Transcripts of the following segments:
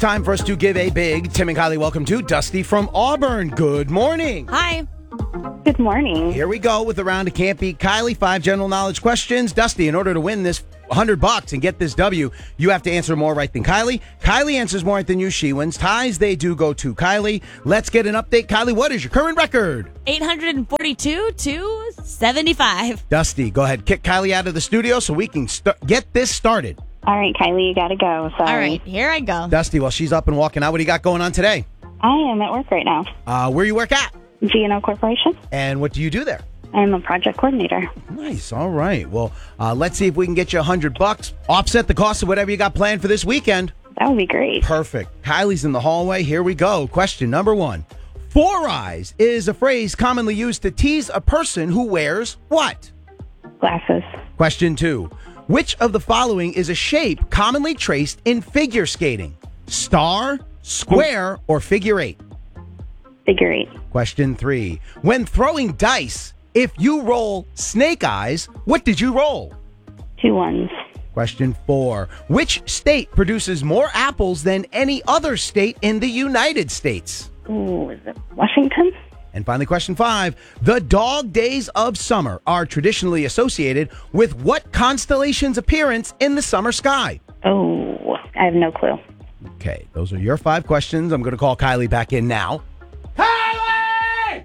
Time for us to give a big Tim and Kylie welcome to Dusty from Auburn. Good morning. Hi. Good morning. Here we go with the round of Can't Beat Kylie. 5 general knowledge questions. Dusty, in order to win this $100 and get this W, you have to answer more right than Kylie. Kylie answers more right than you. She wins. Ties, they do go to Kylie. Let's get an update. Kylie, what is your current record? 842 to 75. Dusty, go ahead. Kick Kylie out of the studio so we can get this started. All right, Kylie, you got to go. Sorry. All right, here I go. Dusty, while she's up and walking out, what do you got going on today? I am at work right now. Where you work at? G&O Corporation. And what do you do there? I'm a project coordinator. Nice. All right. Well, let's see if we can get you $100. Offset the cost of whatever you got planned for this weekend. That would be great. Perfect. Kylie's in the hallway. Here we go. Question number 1. Four eyes is a phrase commonly used to tease a person who wears what? Glasses. Question 2. Which of the following is a shape commonly traced in figure skating? Star, square, or figure 8? Figure 8. Question 3. When throwing dice, if you roll snake eyes, what did you roll? 2 ones. Question 4. Which state produces more apples than any other state in the United States? Ooh, is it Washington? And finally, question 5. The dog days of summer are traditionally associated with what constellation's appearance in the summer sky? Oh, I have no clue. Okay, those are your 5 questions. I'm going to call Kylie back in now. Kylie!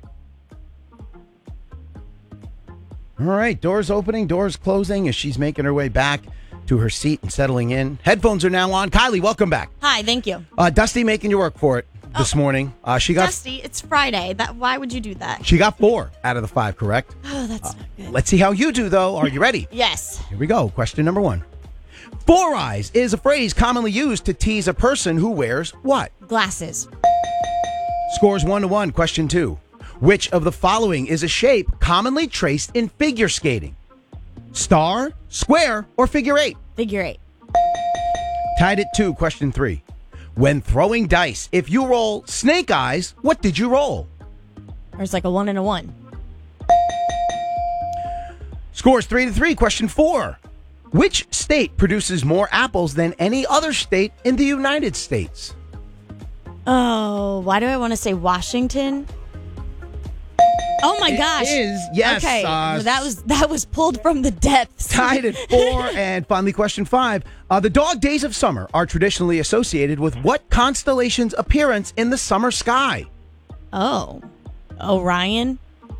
All right, doors opening, doors closing as she's making her way back to her seat and settling in. Headphones are now on. Kylie, welcome back. Hi, thank you. Dusty making you work for it this morning. She got Dusty, it's Friday. Why would you do that? She got 4 out of the 5 correct. Oh, that's not good. Let's see how you do, though. Are you ready? Yes. Here we go. Question number 1. Four eyes is a phrase commonly used to tease a person who wears what? Glasses. Scores 1-1. Question 2. Which of the following is a shape commonly traced in figure skating? Star, square, or figure 8? Figure 8. Tied at 2. Question 3. When throwing dice, if you roll snake eyes, what did you roll? There's like a 1 and a 1. Scores 3-3. Question 4. Which state produces more apples than any other state in the United States? Oh, why do I want to say Washington? Oh my gosh! It is, yes. Okay, that was pulled from the depths. Tied at 4. And finally, question 5. The dog days of summer are traditionally associated with what constellation's appearance in the summer sky? Oh, Orion.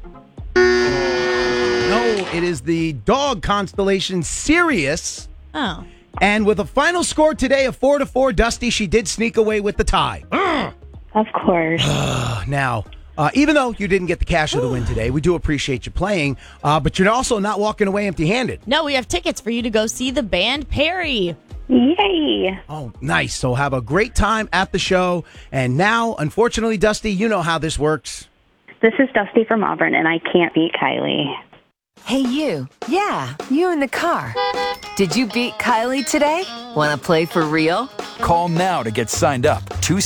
No, it is the dog constellation Sirius. Oh. And with a final score today of 4-4, Dusty, she did sneak away with the tie. Of course. Now, even though you didn't get the cash of the win today, we do appreciate you playing, but you're also not walking away empty-handed. No, we have tickets for you to go see the band Perry. Yay. Oh, nice. So have a great time at the show. And now, unfortunately, Dusty, you know how this works. This is Dusty from Auburn, and I can't beat Kylie. Hey, you. Yeah, you in the car. Did you beat Kylie today? Want to play for real? Call now to get signed up.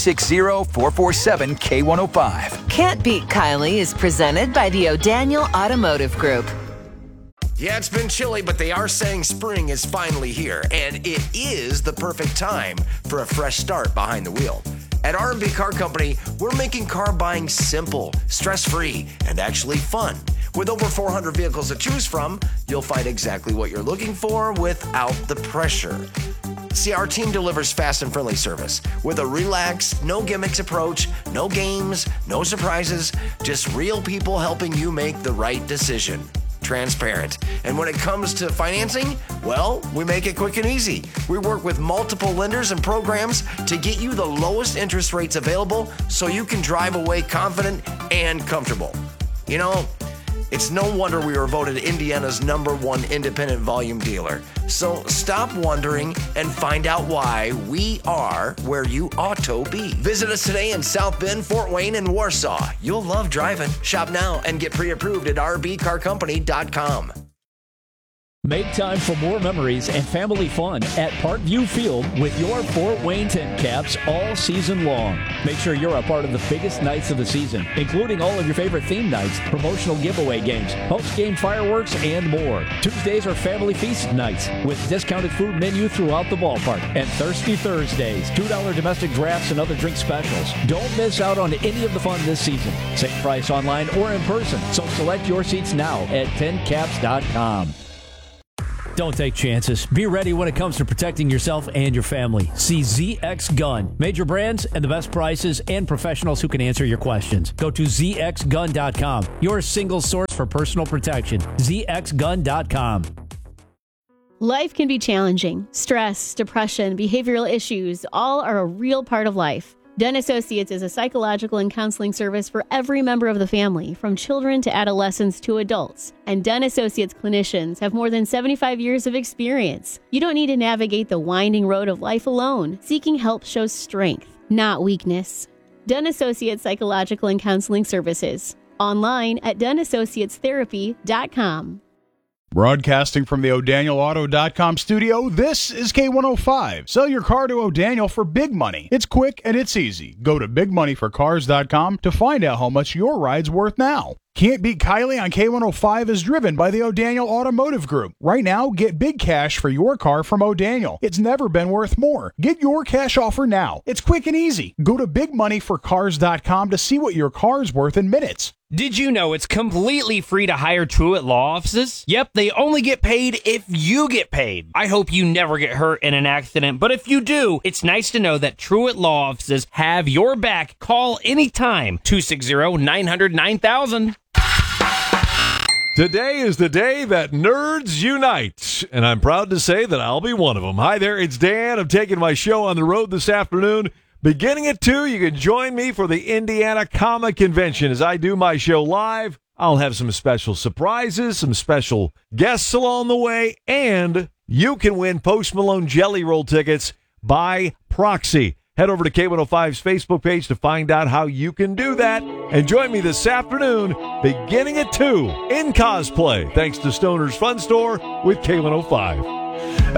260-447-K105. Can't Beat Kylie is presented by the O'Daniel Automotive Group. Yeah, it's been chilly, but they are saying spring is finally here, and it is the perfect time for a fresh start behind the wheel. At R&B Car Company, we're making car buying simple, stress-free, and actually fun. With over 400 vehicles to choose from, you'll find exactly what you're looking for without the pressure. See, our team delivers fast and friendly service with a relaxed, no gimmicks approach, no games, no surprises, just real people helping you make the right decision. Transparent. And when it comes to financing, well, we make it quick and easy. We work with multiple lenders and programs to get you the lowest interest rates available so you can drive away confident and comfortable. You know, it's no wonder we were voted Indiana's #1 independent volume dealer. So stop wondering and find out why we are where you ought to be. Visit us today in South Bend, Fort Wayne, and Warsaw. You'll love driving. Shop now and get pre-approved at rbcarcompany.com. Make time for more memories and family fun at Parkview Field with your Fort Wayne Tin Caps all season long. Make sure you're a part of the biggest nights of the season, including all of your favorite theme nights, promotional giveaway games, post-game fireworks, and more. Tuesdays are family feast nights with discounted food menu throughout the ballpark. And Thirsty Thursdays, $2 domestic drafts and other drink specials. Don't miss out on any of the fun this season. Same price online or in person, so select your seats now at tincaps.com. Don't take chances. Be ready when it comes to protecting yourself and your family. See ZX Gun. Major brands and the best prices and professionals who can answer your questions. Go to zxgun.com. Your single source for personal protection. zxgun.com. Life can be challenging. Stress, depression, behavioral issues, all are a real part of life. Dunn Associates is a psychological and counseling service for every member of the family, from children to adolescents to adults. And Dunn Associates clinicians have more than 75 years of experience. You don't need to navigate the winding road of life alone. Seeking help shows strength, not weakness. Dunn Associates Psychological and Counseling Services. Online at DunnAssociatesTherapy.com. Broadcasting from the O'DanielAuto.com studio, this is K105. Sell your car to O'Daniel for big money. It's quick and it's easy. Go to bigmoneyforcars.com to find out how much your ride's worth now. Can't Beat Kylie on K105 is driven by the O'Daniel Automotive Group. Right now, get big cash for your car from O'Daniel. It's never been worth more. Get your cash offer now. It's quick and easy. Go to bigmoneyforcars.com to see what your car's worth in minutes. Did you know it's completely free to hire Truett Law Offices? Yep, they only get paid if you get paid. I hope you never get hurt in an accident, but if you do, it's nice to know that Truett Law Offices have your back. Call anytime, 260-900-9000. Today is the day that nerds unite, and I'm proud to say that I'll be one of them. Hi there, it's Dan. I'm taking my show on the road this afternoon. Beginning at 2, you can join me for the Indiana Comic Convention as I do my show live. I'll have some special surprises, some special guests along the way, and you can win Post Malone Jelly Roll tickets by proxy. Head over to K105's Facebook page to find out how you can do that. And join me this afternoon, beginning at 2, in cosplay, thanks to Stoner's Fun Store with K105.